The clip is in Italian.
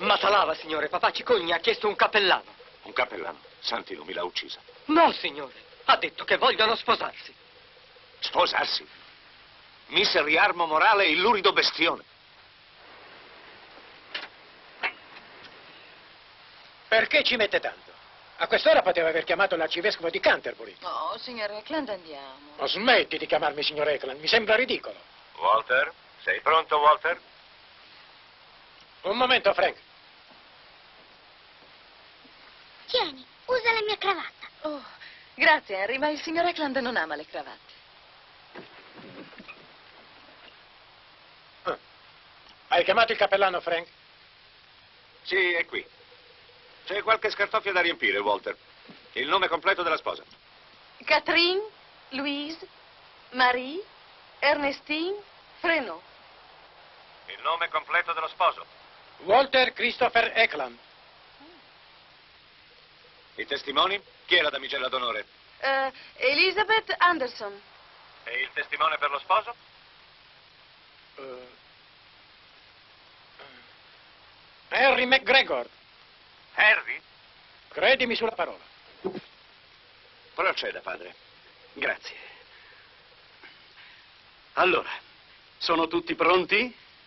Matalava, signore. Papà Cicogni ha chiesto un cappellano. Un cappellano? Santi lumi l'ha uccisa. No, signore. Ha detto che vogliono sposarsi. Sposarsi? Miserriarmo morale, illurido bestione. Perché ci mette tanto? A quest'ora poteva aver chiamato l'arcivescovo di Canterbury. Oh, signor Eckland, andiamo. Ma smetti di chiamarmi signor Eckland, mi sembra ridicolo. Walter? Sei pronto, Walter? Un momento, Frank. Tieni, usa la mia cravatta. Oh, grazie, Henry, ma il signor Eckland non ama le cravatte. Hai chiamato il cappellano, Frank? Sì, è qui. C'è qualche scartoffia da riempire, Walter. Il nome completo della sposa. Catherine, Louise, Marie, Ernestine, Frenot. Il nome completo dello sposo. Walter Christopher Eckland. I testimoni? Chi è la damigella d'onore? Elizabeth Anderson. E il testimone per lo sposo? Henry McGregor. Harry? Credimi sulla parola. Proceda, padre. Grazie. Allora, sono tutti pronti?